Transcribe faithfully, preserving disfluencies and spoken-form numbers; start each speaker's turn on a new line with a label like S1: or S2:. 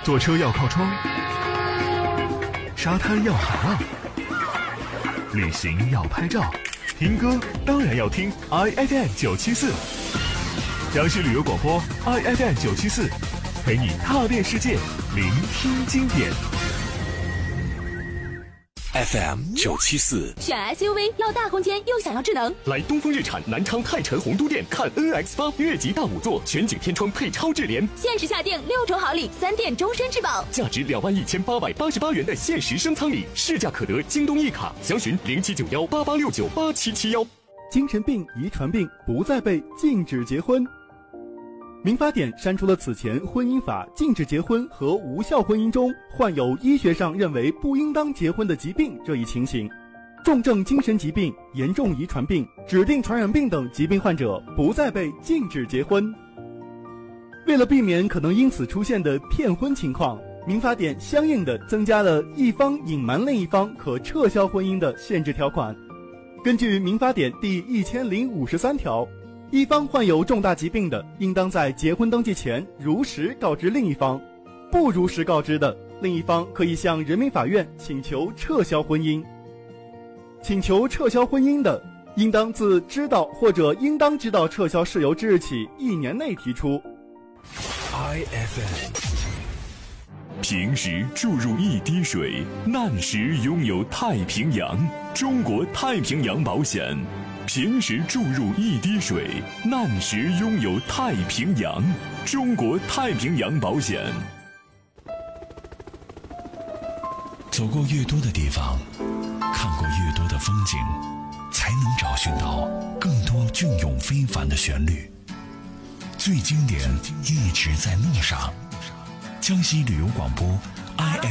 S1: 坐车要靠窗，沙滩要海浪，旅行要拍照，听歌当然要听 I F M 九七四，央视旅游广播 I F M 九七四，陪你踏遍世界，聆听经典。
S2: F M 九七四，
S3: 选 S U V 要大空间又想要智能，
S2: 来东风日产南昌泰辰洪都店看 N X 八越级大五座全景天窗配超智联，
S3: 限时下定六重好礼，三电终身质保，
S2: 价值两万一千八百八十八元的限时升舱礼，市价可得京东一卡，详询零七九幺八八六九八七七幺。
S4: 精神病、遗传病不再被禁止结婚。民法典删除了此前婚姻法禁止结婚和无效婚姻中患有医学上认为不应当结婚的疾病这一情形。重症精神疾病、严重遗传病、指定传染病等疾病患者不再被禁止结婚。为了避免可能因此出现的骗婚情况，民法典相应的增加了一方隐瞒另一方可撤销婚姻的限制条款。根据民法典第一千零五十三条，一方患有重大疾病的，应当在结婚登记前如实告知另一方；不如实告知的，另一方可以向人民法院请求撤销婚姻。请求撤销婚姻的，应当自知道或者应当知道撤销事由之日起一年内提出。
S2: I F M， 平时注入一滴水，难时拥有太平洋。中国太平洋保险，平时注入一滴水，难时拥有太平洋。中国太平洋保险。
S5: 走过越多的地方，看过越多的风景，才能找寻到更多隽永非凡的旋律。最经典一直在路上。江西旅游广播 I